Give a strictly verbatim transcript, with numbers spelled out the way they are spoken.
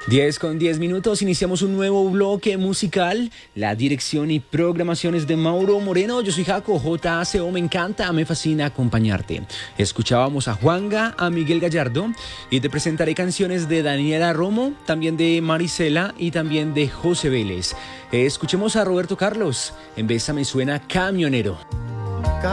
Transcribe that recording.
diez con diez minutos, iniciamos un nuevo bloque musical. La dirección y programación es de Mauro Moreno. Yo soy Jaco, J A C O, me encanta, me fascina acompañarte. Escuchábamos a Juanga, a Miguel Gallardo y te presentaré canciones de Daniela Romo, también de Marisela y también de José Vélez. Escuchemos a Roberto Carlos, en Bésame suena Camionero.